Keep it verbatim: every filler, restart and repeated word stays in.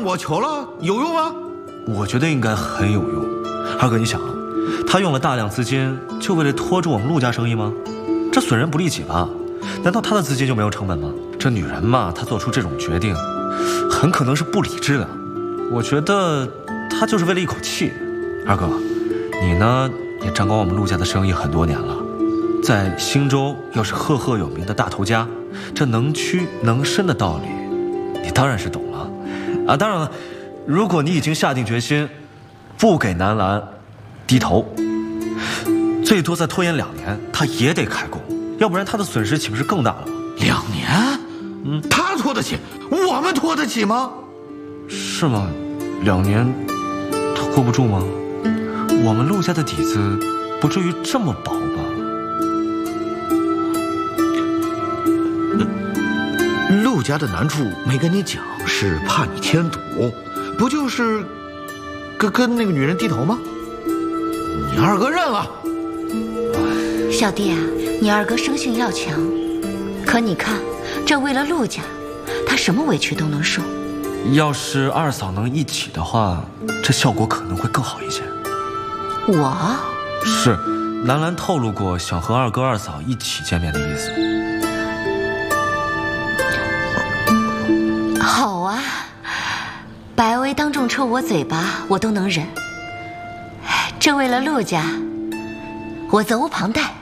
我求了，有用吗？ 我觉得应该很有用。二哥，你想啊，他用了大量资金，就为了拖住我们陆家生意吗？这损人不利己吧？难道他的资金就没有成本吗？这女人嘛，她做出这种决定，很可能是不理智的。我觉得她就是为了一口气。二哥，你呢也掌管我们陆家的生意很多年了，在兴州又是赫赫有名的大头家，这能屈能伸的道理，你当然是懂了。啊，当然了，如果你已经下定决心，不给南兰低头，最多再拖延两年，他也得开工，要不然他的损失岂不是更大了？ 两年？嗯，他拖得起，我们拖得起吗？ 是吗？两年拖不住吗？我们陆家的底子不至于这么薄吧？ 陆家的难处没跟你讲，是怕你添堵，不就是跟跟那个女人低头吗？你二哥认了。 小弟啊，你二哥生性要强，可你看，这为了陆家，他什么委屈都能受。 要是二嫂能一起的话，这效果可能会更好一些。 我是兰兰透露过想和二哥二嫂一起见面的意思。 好啊，白薇当众抽我嘴巴，我都能忍。这为了陆家，我责无旁贷。